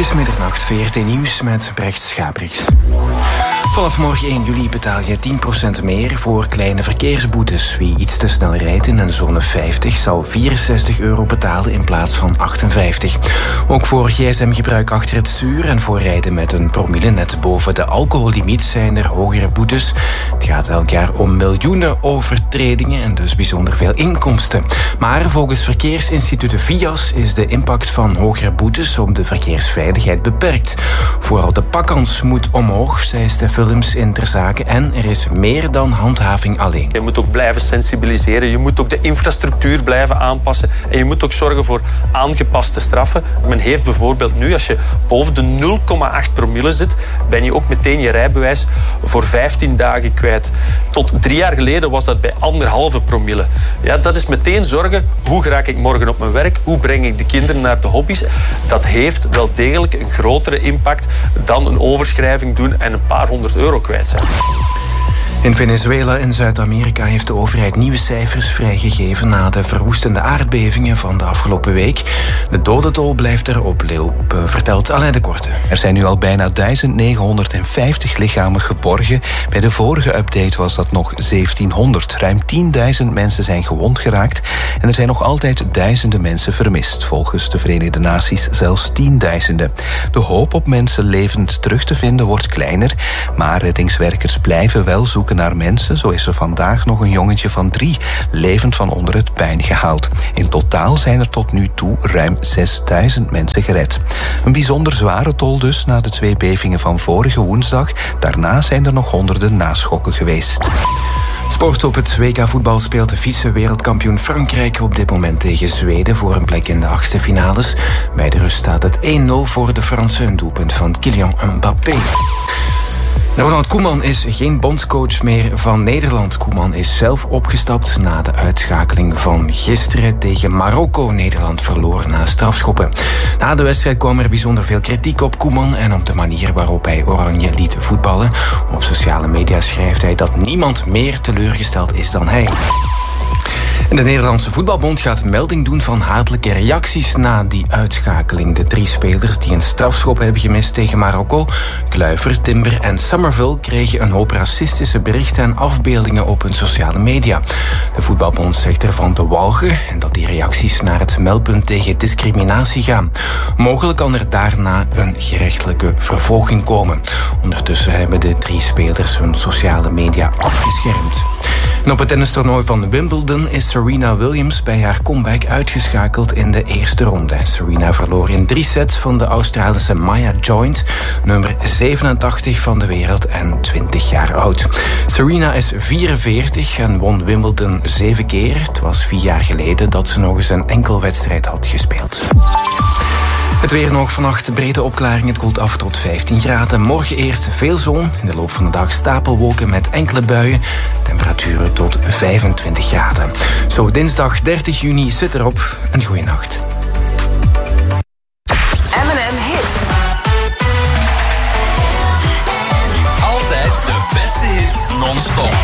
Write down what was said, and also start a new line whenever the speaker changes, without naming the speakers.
is middernacht, VRT Nieuws met Brecht Schabriks. Vanaf morgen 1 juli betaal je 10% meer voor kleine verkeersboetes. Wie iets te snel rijdt in een zone 50 zal €64 betalen in plaats van 58. Ook voor gsm-gebruik achter het stuur en voor rijden met een promille net boven de alcohollimiet zijn er hogere boetes. Het gaat elk jaar om miljoenen overtredingen en dus bijzonder veel inkomsten. Maar volgens verkeersinstituut VIAS is de impact van hogere boetes op de verkeersveiligheid beperkt. Vooral de pakkans moet omhoog, zei Stef Willems in Ter Zaken, en er is meer dan handhaving alleen.
Je moet ook blijven sensibiliseren, je moet ook de infrastructuur blijven aanpassen en je moet ook zorgen voor aangepaste straffen. Men heeft bijvoorbeeld nu, als je boven de 0,8 promille zit, ben je ook meteen je rijbewijs voor 15 dagen kwijt. Tot 3 jaar geleden was dat bij 1,5 promille. Ja, dat is meteen zorgen, hoe raak ik morgen op mijn werk, hoe breng ik de kinderen naar de hobby's. Dat heeft wel degelijk een grotere impact dan een overschrijving doen en een paar €100 kwijt zijn.
In Venezuela en Zuid-Amerika heeft de overheid nieuwe cijfers vrijgegeven na de verwoestende aardbevingen van de afgelopen week. De dodentol blijft er oplopen, vertelt Alain de Korte.
Er zijn nu al bijna 1950 lichamen geborgen. Bij de vorige update was dat nog 1700. Ruim 10.000 mensen zijn gewond geraakt en er zijn nog altijd duizenden mensen vermist. Volgens de Verenigde Naties zelfs 10.000. De hoop op mensen levend terug te vinden wordt kleiner, maar reddingswerkers blijven wel zoeken naar mensen. Zo is er vandaag nog een jongetje van 3 levend van onder het puin gehaald. In totaal zijn er tot nu toe ruim 6.000 mensen gered. Een bijzonder zware tol dus na de 2 bevingen van vorige woensdag. Daarna zijn er nog honderden naschokken geweest.
Sport op het WK voetbal speelt de vice-wereldkampioen Frankrijk op dit moment tegen Zweden voor een plek in de 8e finales. Bij de rust staat het 1-0 voor de Fransen, een doelpunt van Kylian Mbappé. Ronald Koeman is geen bondscoach meer van Nederland. Koeman is zelf opgestapt na de uitschakeling van gisteren tegen Marokko. Nederland verloor na strafschoppen. Na de wedstrijd kwam er bijzonder veel kritiek op Koeman en op de manier waarop hij Oranje liet voetballen. Op sociale media schrijft hij dat niemand meer teleurgesteld is dan hij. En de Nederlandse Voetbalbond gaat melding doen van hatelijke reacties na die uitschakeling. De 3 spelers die een strafschop hebben gemist tegen Marokko, Kluivert, Timber en Summerville, kregen een hoop racistische berichten en afbeeldingen op hun sociale media. De Voetbalbond zegt ervan te walgen en dat die reacties naar het meldpunt tegen discriminatie gaan. Mogelijk kan er daarna een gerechtelijke vervolging komen. Ondertussen hebben de 3 spelers hun sociale media afgeschermd. En op het tennistoernooi van Wimbledon is Serena Williams bij haar comeback uitgeschakeld in de eerste ronde. Serena verloor in 3 sets van de Australische Maya Joint, nummer 87 van de wereld en 20 jaar oud. Serena is 44 en won Wimbledon 7 keer. Het was 4 jaar geleden dat ze nog eens een enkel wedstrijd had gespeeld. Het weer nog vannacht, brede opklaring. Het koelt af tot 15 graden. Morgen eerst veel zon. In de loop van de dag stapelwolken met enkele buien. Temperaturen tot 25 graden. Zo dinsdag 30 juni zit erop. Een goeie nacht.
M&M Hits.
Altijd de beste hits non-stop.